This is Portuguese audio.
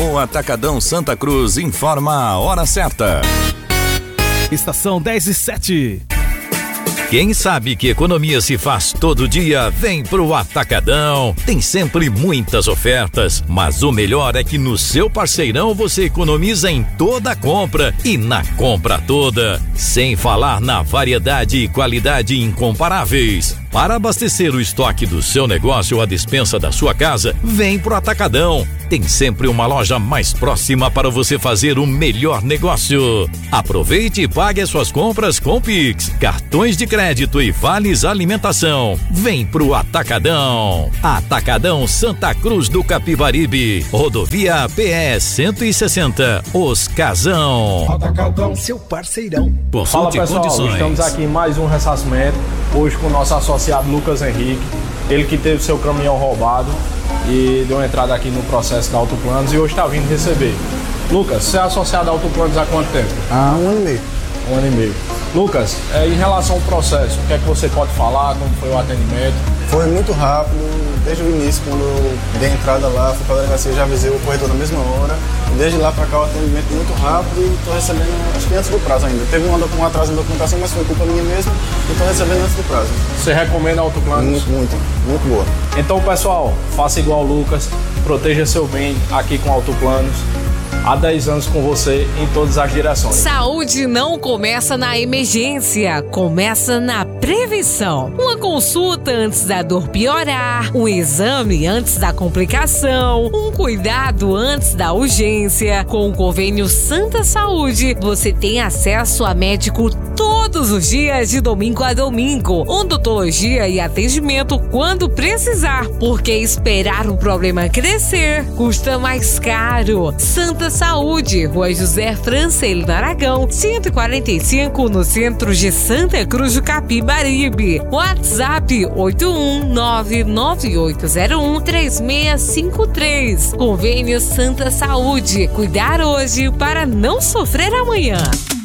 O Atacadão Santa Cruz informa a hora certa. Estação 10:07. Quem sabe que economia se faz todo dia, vem pro Atacadão. Tem sempre muitas ofertas, mas o melhor é que no seu parceirão você economiza em toda a compra e na compra toda. Sem falar na variedade e qualidade incomparáveis. Para abastecer o estoque do seu negócio ou a despensa da sua casa, vem pro Atacadão. Tem sempre uma loja mais próxima para você fazer o melhor negócio. Aproveite e pague as suas compras com Pix, cartões de crédito e vales alimentação. Vem pro Atacadão. Atacadão Santa Cruz do Capibaribe. Rodovia PE 160. Os Casão. Atacadão, seu parceirão. Consulte Fala, pessoal, condições. estamos aqui em mais um ressarcimento. Hoje com o nosso associado Lucas Henrique. Ele que teve seu caminhão roubado e deu uma entrada aqui no processo da Autoplanos e hoje está vindo receber. Lucas, você é associado à Autoplanos há quanto tempo? Há 1 ano e meio. 1 ano e meio. Lucas, em relação ao processo, o que é que você pode falar, como foi o atendimento? Foi muito rápido, desde o início, quando eu dei a entrada lá, fui para a delegacia, já avisei o corretor na mesma hora. Desde lá para cá o atendimento muito rápido e estou recebendo, acho que antes do prazo ainda. Teve um atraso na documentação, mas foi culpa minha mesmo e estou recebendo antes do prazo. Você recomenda a Autoplanos? Muito boa. Então, pessoal, faça igual o Lucas, proteja seu bem aqui com a Autoplanos. Há 10 anos com você em todas as direções. Saúde não começa na emergência, começa na prevenção. Uma consulta antes da dor piorar, um exame antes da complicação, um cuidado antes da urgência. Com o convênio Santa Saúde, você tem acesso a médico todos os dias de domingo a domingo, odontologia e atendimento quando precisar, porque esperar o problema crescer custa mais caro. Santa Saúde, Rua José Francelino Aragão, 145, no centro de Santa Cruz do Capibaribe. WhatsApp 81998013653. Convênio Santa Saúde. Cuidar hoje para não sofrer amanhã.